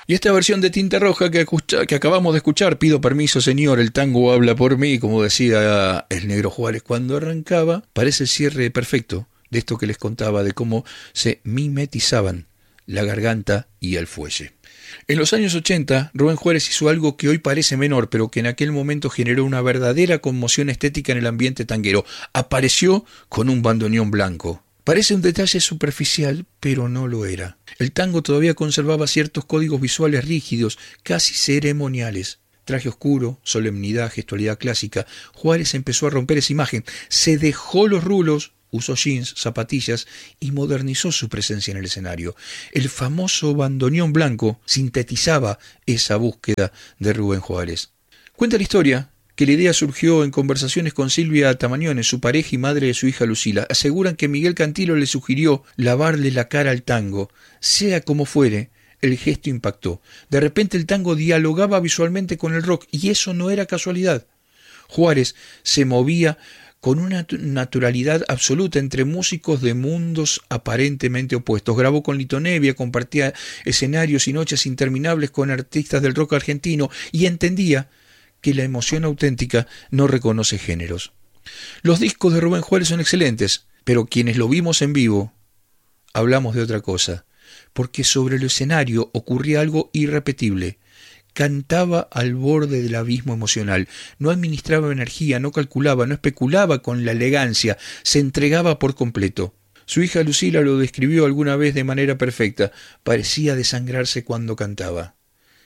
Y esta versión de Tinta Roja que acabamos de escuchar, Pido permiso señor, el tango habla por mí, como decía el Negro Juárez cuando arrancaba, parece el cierre perfecto de esto que les contaba, de cómo se mimetizaban la garganta y el fuelle. En los años 80, Rubén Juárez hizo algo que hoy parece menor, pero que en aquel momento generó una verdadera conmoción estética en el ambiente tanguero. Apareció con un bandoneón blanco. Parece un detalle superficial, pero no lo era. El tango todavía conservaba ciertos códigos visuales rígidos, casi ceremoniales. Traje oscuro, solemnidad, gestualidad clásica. Juárez empezó a romper esa imagen. Se dejó los rulos, usó jeans, zapatillas y modernizó su presencia en el escenario. El famoso bandoneón blanco sintetizaba esa búsqueda de Rubén Juárez. Cuenta la historia que la idea surgió en conversaciones con Silvia Tamagnone, su pareja y madre de su hija Lucila. Aseguran que Miguel Cantilo le sugirió lavarle la cara al tango. Sea como fuere, el gesto impactó. De repente el tango dialogaba visualmente con el rock, y eso no era casualidad. Juárez se movía con una naturalidad absoluta entre músicos de mundos aparentemente opuestos. Grabó con Lito Nebbia, compartía escenarios y noches interminables con artistas del rock argentino, y entendía que la emoción auténtica no reconoce géneros. Los discos de Rubén Juárez son excelentes, pero quienes lo vimos en vivo hablamos de otra cosa, porque sobre el escenario ocurría algo irrepetible. Cantaba al borde del abismo emocional, no administraba energía, no calculaba, no especulaba con la elegancia, se entregaba por completo. Su hija Lucila lo describió alguna vez de manera perfecta, parecía desangrarse cuando cantaba.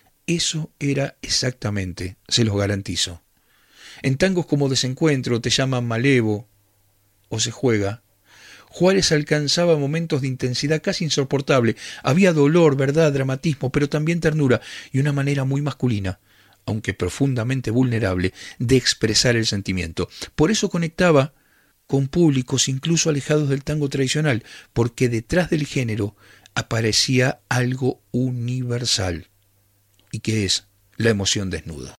Eso era exactamente, se los garantizo. En tangos como Desencuentro, Te llaman Malevo o Se juega, Juárez alcanzaba momentos de intensidad casi insoportable. Había dolor, verdad, dramatismo, pero también ternura y una manera muy masculina, aunque profundamente vulnerable, de expresar el sentimiento. Por eso conectaba con públicos incluso alejados del tango tradicional, porque detrás del género aparecía algo universal, y que es la emoción desnuda.